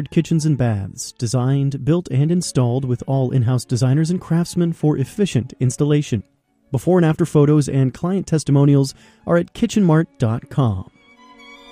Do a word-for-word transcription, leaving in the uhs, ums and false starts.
engineered kitchens and baths, designed, built, and installed with all in-house designers and craftsmen for efficient installation. Before and after photos and client testimonials are at kitchen mart dot com.